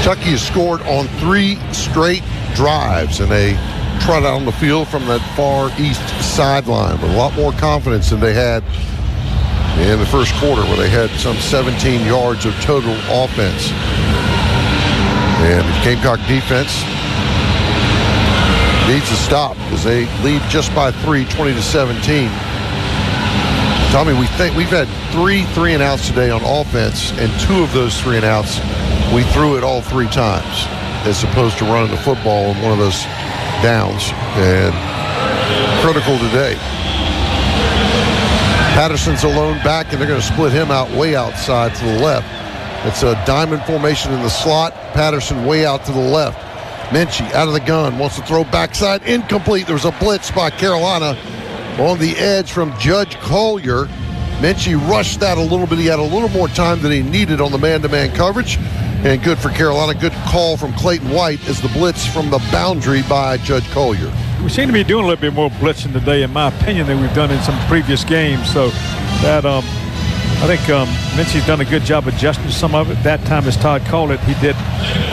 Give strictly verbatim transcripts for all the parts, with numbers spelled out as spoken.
Kentucky has scored on three straight drives, and they trot out on the field from that far east sideline with a lot more confidence than they had in the first quarter, where they had some seventeen yards of total offense. And the Gamecock defense needs to stop because they lead just by three, twenty to seventeen. Tommy, we think we've had three three and outs today on offense, and two of those three and outs we threw it all three times, as opposed to running the football on one of those downs. And critical today. Patterson's alone back, and they're going to split him out way outside to the left. It's a diamond formation in the slot. Patterson way out to the left. Minchie out of the gun, wants to throw backside, incomplete. There was a blitz by Carolina on the edge from Judge Collier. Minchie rushed that a little bit. He had a little more time than he needed on the man-to-man coverage. And good for Carolina. Good call from Clayton White as the blitz from the boundary by Judge Collier. We seem to be doing a little bit more blitzing today, in my opinion, than we've done in some previous games. So that um, I think um, Minchie's done a good job adjusting to some of it. That time, as Todd called it, he did.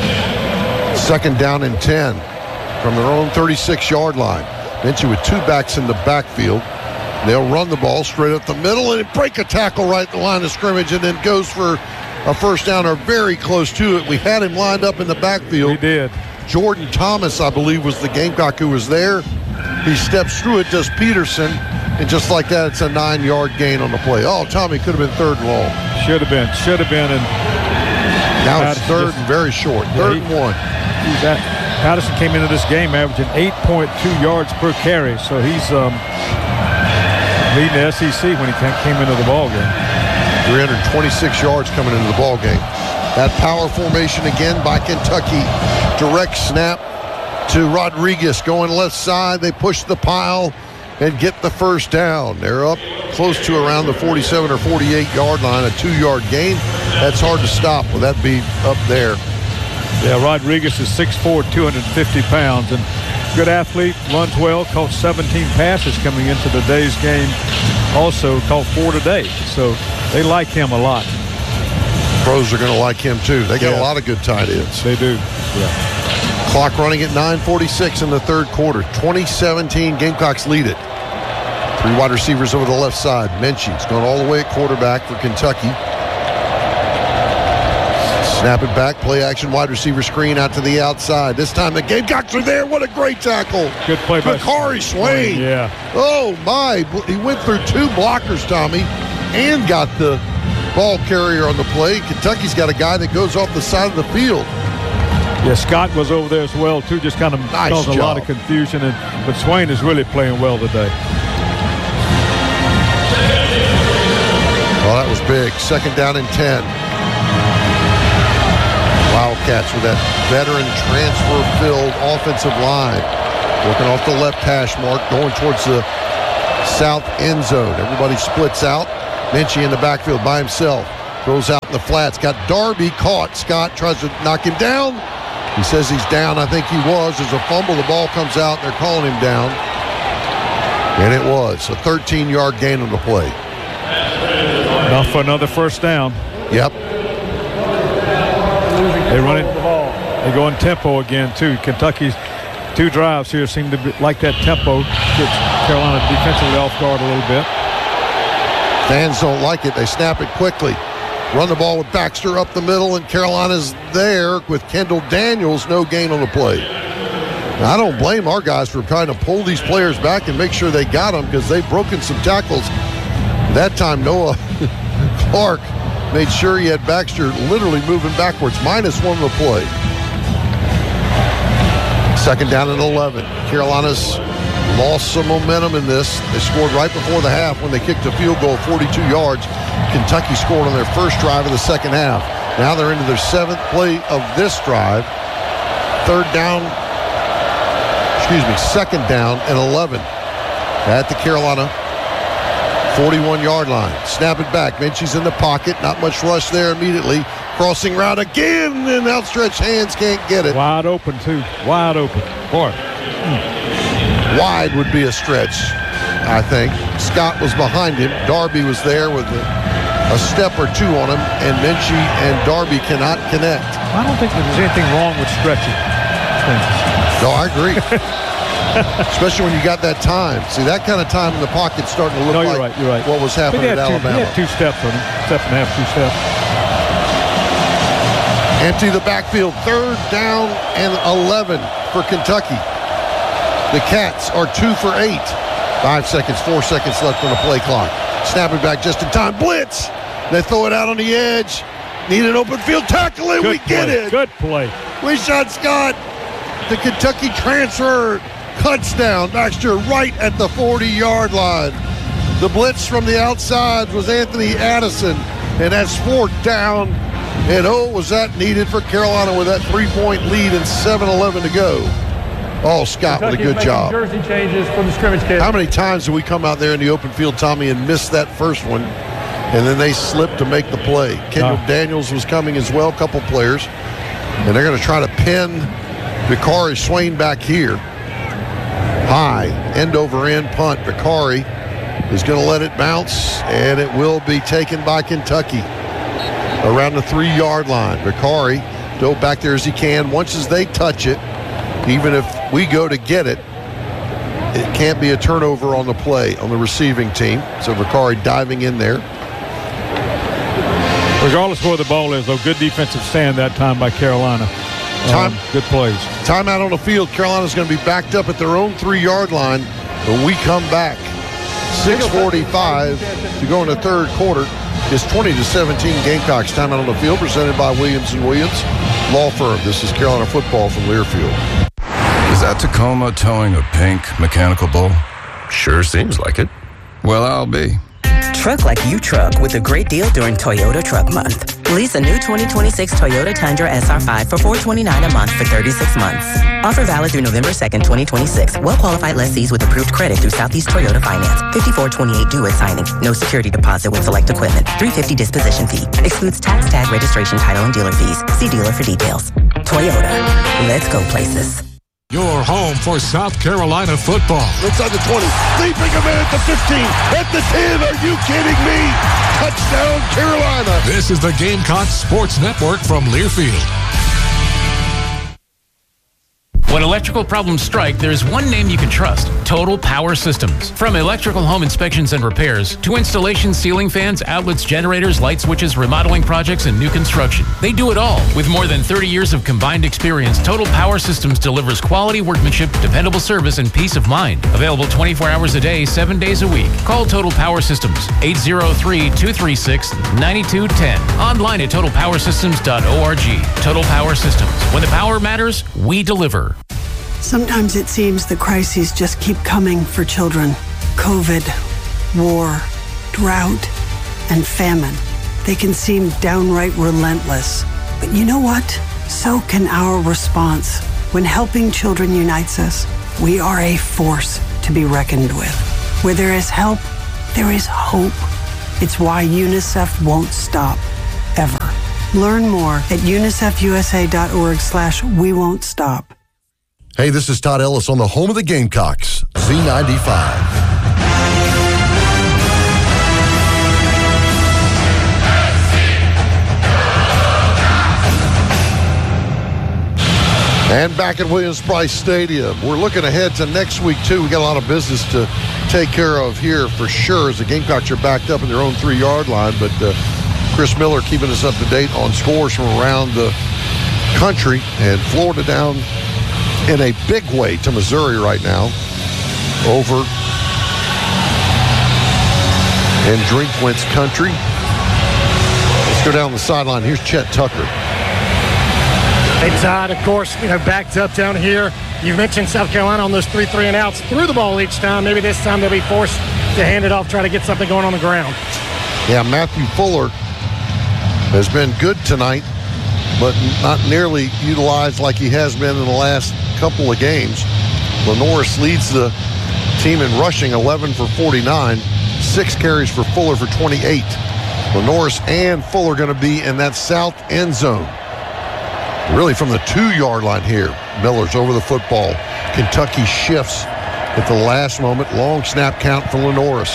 Second down and ten from their own thirty-six-yard line. Minchie with two backs in the backfield. They'll run the ball straight up the middle and break a tackle right at the line of scrimmage, and then goes for a first down, or very close to it. We had him lined up in the backfield. We did. Jordan Thomas, I believe, was the Gamecock who was there. He steps through it, does Peterson, and just like that, it's a nine-yard gain on the play. Oh, Tommy, could have been third and long. Should have been. Should have been. And now it's third and very short. Third and one. That, Patterson came into this game averaging eight point two yards per carry, so he's um, leading the S E C when he came into the ball game. three hundred twenty-six yards coming into the ball game. That power formation again by Kentucky. Direct snap to Rodriguez going left side. They push the pile and get the first down. They're up close to around the forty-seven or forty-eight yard line, a two-yard gain. That's hard to stop with that beat up there. Yeah, Rodriguez is six foot four, two hundred fifty pounds, and good athlete, runs well, caught seventeen passes coming into today's game. Also caught four today, so they like him a lot. Pros are going to like him too. They got yeah. a lot of good tight ends. They do. Yeah. Clock running at nine forty-six in the third quarter. twenty seventeen, Gamecocks lead it. Three wide receivers over the left side. Minchie's going all the way at quarterback for Kentucky. Snap it back, play action, wide receiver screen out to the outside. This time the Gamecocks are there. What a great tackle. Good play by Bakari Swain. Yeah. Oh, my. He went through two blockers, Tommy, and got the ball carrier on the play. Kentucky's got a guy that goes off the side of the field. Yeah, Scott was over there as well, too, just kind of nice caused a job. lot of confusion. And, but Swain is really playing well today. Well, that was big. Second down and ten. Wildcats with that veteran transfer-filled offensive line. Working off the left hash mark, going towards the south end zone. Everybody splits out. Minchie in the backfield by himself. Throws out in the flats. Got Darby caught. Scott tries to knock him down. He says he's down. I think he was. There's a fumble. The ball comes out, and they're calling him down. And it was a thirteen-yard gain on the play. Enough for another first down. Yep. They run it. They go in tempo again, too. Kentucky's two drives here seem to be like that tempo. Gets Carolina defensively off guard a little bit. Fans don't like it. They snap it quickly. Run the ball with Baxter up the middle, and Carolina's there with Kendall Daniels. No gain on the play. Now, I don't blame our guys for trying to pull these players back and make sure they got them, because they've broken some tackles. That time, Noah Clark made sure he had Baxter literally moving backwards. Minus one of the play. Second down and eleven. Carolina's lost some momentum in this. They scored right before the half when they kicked a field goal forty-two yards. Kentucky scored on their first drive of the second half. Now they're into their seventh play of this drive. Third down, excuse me, second down and eleven at the Carolina forty-one-yard line. Snap it back. Minchie's in the pocket. Not much rush there immediately. Crossing route again, and outstretched hands can't get it. Wide open, too. Wide open. Boy. Wide would be a stretch, I think. Scott was behind him. Darby was there with a, a step or two on him, and Minchie and Darby cannot connect. I don't think that there's anything wrong with stretching things. No, I agree. Especially when you got that time. See, that kind of time in the pocket starting to look no, you're like right, you're right. what was happening at two, Alabama. He had two steps on him. Step and a half, two steps. Empty the backfield. Third down and eleven for Kentucky. The Cats are two for eight. Five seconds, four seconds left on the play clock. Snap it back just in time. Blitz. They throw it out on the edge. Need an open field tackle, and Good we get play. it. Good play. Rashad Scott, the Kentucky transfer, cuts down Baxter right at the forty-yard line. The blitz from the outside was Anthony Addison, and that's fourth down. And oh, was that needed for Carolina with that three-point lead and seven eleven to go. Oh, Scott Kentucky with a good job. Jersey changes for the scrimmage kids. How many times do we come out there in the open field, Tommy, and miss that first one, and then they slip to make the play? Kendall Oh. Daniels was coming as well, a couple players, and they're going to try to pin Vicari Swain back here. High, end over end punt. Vicari is going to let it bounce, and it will be taken by Kentucky around the three-yard line. Vicari dove back there as he can. Once as they touch it, even if we go to get it, it can't be a turnover on the play on the receiving team. So Vicari diving in there. Regardless of where the ball is, though, good defensive stand that time by Carolina. Time, Um, good plays. Timeout on the field. Carolina's going to be backed up at their own three-yard line when we come back. six forty-five to go in the third quarter. It's twenty to seventeen Gamecocks. Timeout on the field presented by Williams and Williams Law Firm. This is Carolina football from Learfield. Is that Tacoma towing a pink mechanical bull? Sure seems like it. Well, I'll be. Truck like you truck with a great deal during Toyota Truck Month. Lease a new twenty twenty-six Toyota Tundra S R five for four hundred twenty-nine dollars a month for thirty-six months. Offer valid through November second, twenty twenty-six. Well-qualified lessees with approved credit through Southeast Toyota Finance. fifty-four twenty-eight due at signing. No security deposit with select equipment. three hundred fifty dollars disposition fee. Excludes tax, tag, registration, title, and dealer fees. See dealer for details. Toyota. Let's go places. Your home for South Carolina football. Inside the twenty, leaping a man at the fifteen, at the ten. Are you kidding me? Touchdown, Carolina. This is the Gamecock Sports Network from Learfield. When electrical problems strike, there's one name you can trust: Total Power Systems. From electrical home inspections and repairs to installation, ceiling fans, outlets, generators, light switches, remodeling projects, and new construction, they do it all. With more than thirty years of combined experience, Total Power Systems delivers quality workmanship, dependable service, and peace of mind. Available twenty-four hours a day, seven days a week. Call Total Power Systems, eight zero three, two three six, nine two one zero. Online at total power systems dot org. Total Power Systems. When the power matters, we deliver. Sometimes it seems the crises just keep coming for children. COVID, war, drought, and famine. They can seem downright relentless. But you know what? So can our response. When helping children unites us, we are a force to be reckoned with. Where there is help, there is hope. It's why UNICEF won't stop, ever. Learn more at unicef u s a dot org slash we won't stop. Hey, this is Todd Ellis on the home of the Gamecocks, Z ninety-five. And back at Williams-Brice Stadium, we're looking ahead to next week, too. We got a lot of business to take care of here for sure as the Gamecocks are backed up in their own three-yard line. But uh, Chris Miller keeping us up to date on scores from around the country, and Florida down in a big way to Missouri right now over in Drinkwitz country. Let's go down the sideline. Here's Chet Tucker. Hey, Todd, of course, you know, backed up down here. You mentioned South Carolina on those three three and outs. Threw the ball each time. Maybe this time they'll be forced to hand it off, try to get something going on the ground. Yeah, Matthew Fuller has been good tonight, but not nearly utilized like he has been in the last couple of games. Lenoris leads the team in rushing, eleven for forty-nine, six carries for Fuller for twenty-eight. Lenoris and Fuller going to be in that south end zone. Really from the two-yard line here. Miller's over the football. Kentucky shifts at the last moment. Long snap count for Lenoris.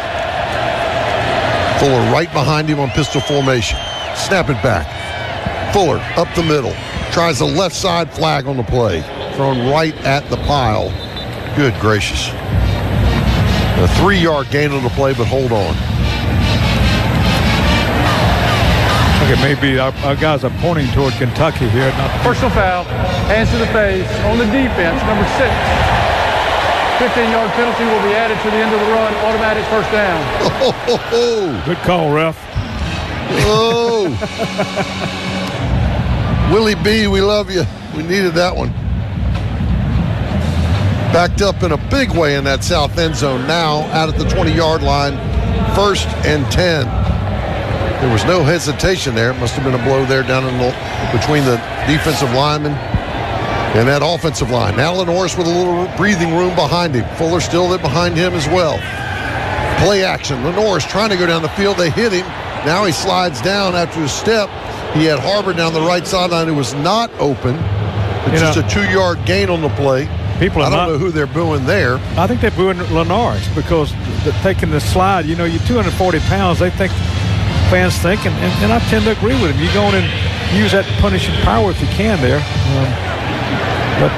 Fuller right behind him on pistol formation. Snap it back. Fuller up the middle. Tries the left side flag on the play. Thrown right at the pile. Good gracious. A three-yard gain on the play, but hold on. Okay, maybe our, our guys are pointing toward Kentucky here. Not Personal foul, hands to the face on the defense, number six. fifteen-yard penalty will be added to the end of the run. Automatic first down. Oh, oh, oh. Good call, ref. Oh. Willie B, we love you. We needed that one. Backed up in a big way in that south end zone now out at the twenty-yard line. First and ten. There was no hesitation there. It must have been a blow there down in the, between the defensive lineman and that offensive line. Now Lenoris with a little breathing room behind him. Fuller still there behind him as well. Play action. Lenoris trying to go down the field. They hit him. Now he slides down after a step. He had Harbor down the right sideline who was not open. It's you just know, a two-yard gain on the play. People are I don't not, know who they're booing there. I think they're booing Lenoris because they're taking the slide. You know, you're two hundred forty pounds. They think, fans think, and, and, and I tend to agree with him. You go in and use that punishing power if you can there. Um, but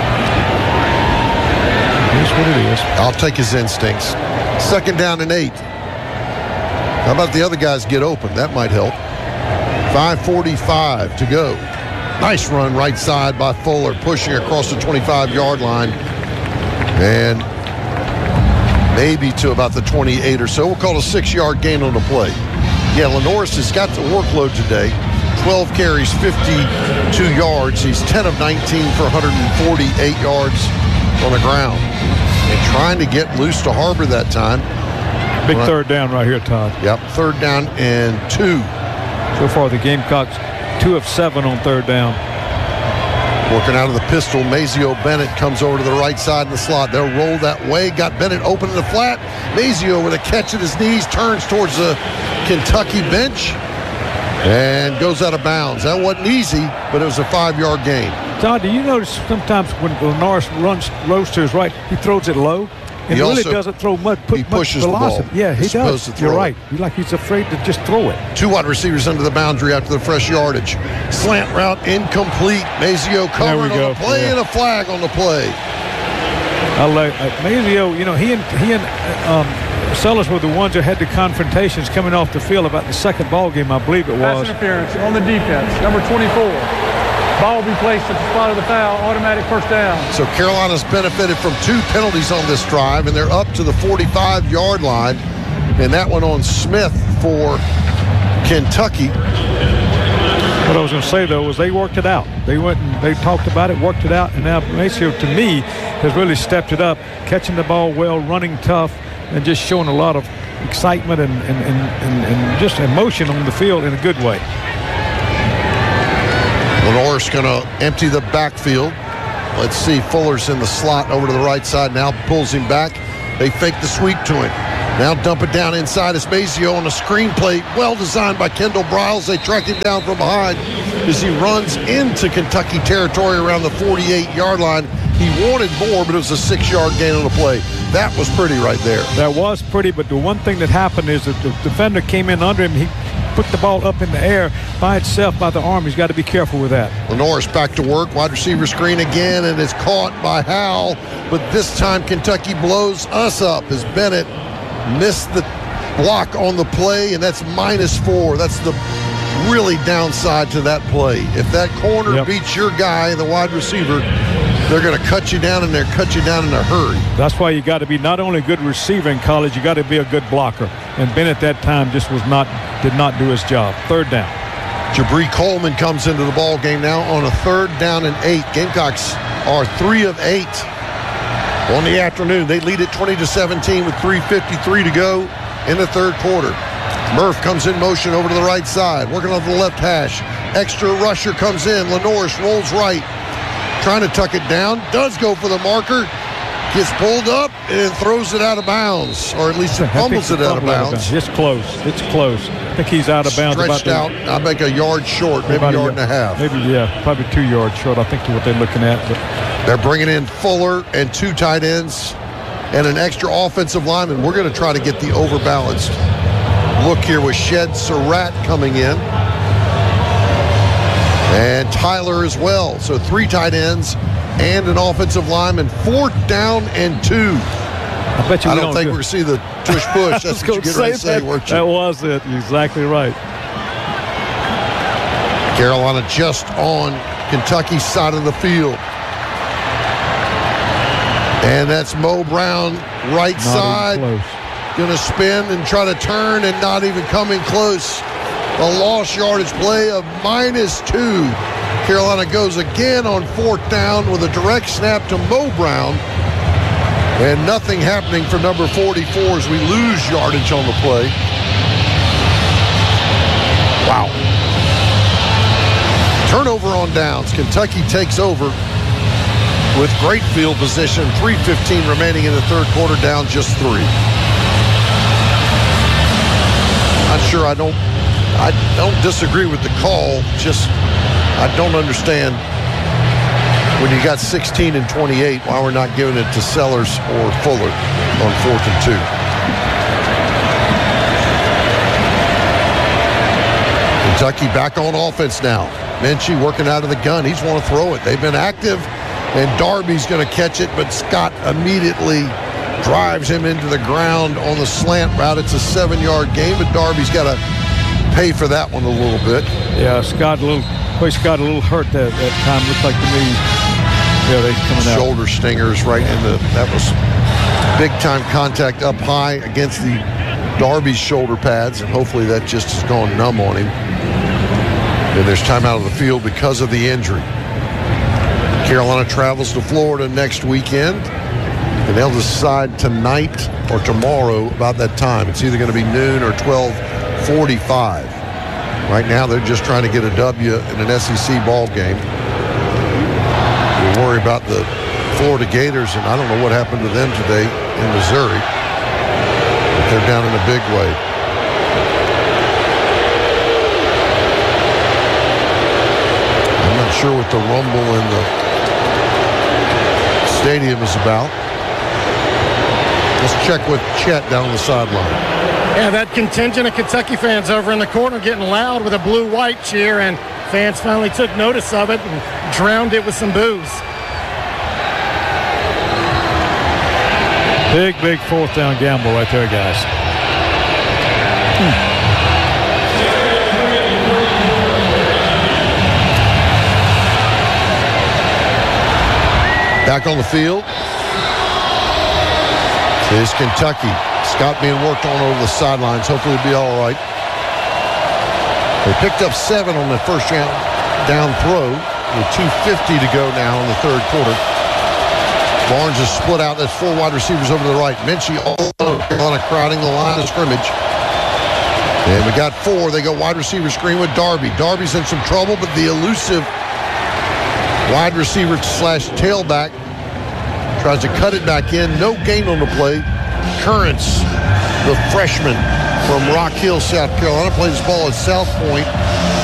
here's what it is. I'll take his instincts. Second down and eight. How about the other guys get open? That might help. five forty-five to go. Nice run right side by Fuller, pushing across the twenty-five-yard line. And maybe to about the twenty-eight or so. We'll call it a six-yard gain on the play. Yeah, Lenoris has got the workload today. twelve carries, fifty-two yards. He's ten of nineteen for one hundred forty-eight yards on the ground. And trying to get loose to Harbor that time. Big Run. Third down right here, Todd. Yep, third down and two. So far, the Gamecocks, two of seven on third down. Working out of the pistol, Mazio Bennett comes over to the right side of the slot. They'll roll that way. Got Bennett open in the flat. Mazio with a catch at his knees, turns towards the Kentucky bench and goes out of bounds. That wasn't easy, but it was a five-yard gain. Todd, do you notice sometimes when Lenoris runs, rolls to his right, he throws it low? And he really also, doesn't throw much, put he pushes much velocity. The ball. Yeah, he he's does. To throw You're it. right. He's like he's afraid to just throw it. Two wide receivers under the boundary after the fresh yardage. Slant route incomplete. Mazio covering on the play yeah. and a flag on the play. I like uh, Mazio. You know, he and he and um, Sellers were the ones that had the confrontations coming off the field about the second ball game, I believe it was. Pass interference on the defense, number twenty-four. Ball will be placed at the spot of the foul, automatic first down. So Carolina's benefited from two penalties on this drive, and they're up to the forty-five-yard line. And that one on Smith for Kentucky. What I was going to say, though, was they worked it out. They went and they talked about it, worked it out, and now Maceo, to me, has really stepped it up, catching the ball well, running tough, and just showing a lot of excitement and, and, and, and, and just emotion on the field in a good way. Lenoris going to empty the backfield. Let's see, Fuller's in the slot over to the right side now, pulls him back. They fake the sweep to him. Now dump it down inside. It's Mazio on a screen play, well designed by Kendall Briles. They track him down from behind as he runs into Kentucky territory around the forty-eight-yard line. He wanted more, but it was a six-yard gain on the play. That was pretty right there. That was pretty, but the one thing that happened is that the defender came in under him. He put the ball up in the air by itself by the arm. He's got to be careful with that. Lenoris back to work. Wide receiver screen again, and it's caught by Howell. But this time Kentucky blows us up as Bennett missed the block on the play, and that's minus four. That's the really downside to that play. If that corner yep. beats your guy, the wide receiver, they're going to cut you down, and they're cut you down in a hurry. That's why you got to be not only a good receiver in college, you got to be a good blocker. And Bennett that time just was not, did not do his job. Third down. Jabri Coleman comes into the ball game now on a third down and eight. Gamecocks are three of eight on the afternoon. They lead it twenty to seventeen with three fifty-three to go in the third quarter. Murph comes in motion over to the right side, working on the left hash. Extra rusher comes in. Lenoris rolls right, trying to tuck it down. Does go for the marker. Gets pulled up and throws it out of bounds, or at least it fumbles it out of bounds. It's close. It's close. I think he's out of bounds. Stretched about out, I think a yard short, maybe a yard and a half. Maybe, yeah, probably two yards short, I think, to what they're looking at. But they're bringing in Fuller and two tight ends and an extra offensive lineman. We're going to try to get the overbalanced look here with Shed Surratt coming in. And Tyler as well. So three tight ends and an offensive lineman. Fourth down and two. I bet you I we don't, don't think do- we're going to see the tush push. That's what you get ready to say, that, weren't you? that was it. You're exactly right. Carolina just on Kentucky's side of the field. And that's Mo Brown, right Not side. even close. Going to spin and try to turn and not even coming close. A lost yardage play of minus two. Carolina goes again on fourth down with a direct snap to Mo Brown. And nothing happening for number forty-four as we lose yardage on the play. Wow. Turnover on downs. Kentucky takes over with great field position. three fifteen remaining in the third quarter, down just three. Not sure I don't I don't disagree with the call. Just I don't understand when you got sixteen and twenty-eight why we're not giving it to Sellers or Fuller on fourth and two. Kentucky back on offense now. Minchie working out of the gun. He's want to throw it. They've been active, and Darby's going to catch it, but Scott immediately drives him into the ground on the slant route. It's a seven-yard gain, but Darby's got to pay for that one a little bit. Yeah, Scott a little, boy, Scott a little hurt that, that time. Looked like to me, yeah, they coming out. Shoulder stingers right in the, that was big-time contact up high against the Darby's shoulder pads, and hopefully that just has gone numb on him. And there's time out of the field because of the injury. Carolina travels to Florida next weekend, and they'll decide tonight or tomorrow about that time. It's either going to be noon or twelve forty-five. Right now, they're just trying to get a W in an S E C ball game. We worry about the Florida Gators, and I don't know what happened to them today in Missouri. But they're down in a big way. I'm not sure what the rumble in the stadium is about. Let's check with Chet down on the sideline. Yeah, that contingent of Kentucky fans over in the corner getting loud with a blue-white cheer, and fans finally took notice of it and drowned it with some boos. Big, big fourth down gamble right there, guys. Hmm. Back on the field is Kentucky. Scott being worked on over the sidelines. Hopefully it'll be all right. They picked up seven on the first down, down throw with two fifty to go now in the third quarter. Barnes is split out. That's four wide receivers over to the right. Minchie all on a crowding the line of scrimmage. And we got four. They go wide receiver screen with Darby. Darby's in some trouble, but the elusive wide receiver slash tailback tries to cut it back in. No gain on the play. Currents, the freshman from Rock Hill, South Carolina, plays ball at South Point.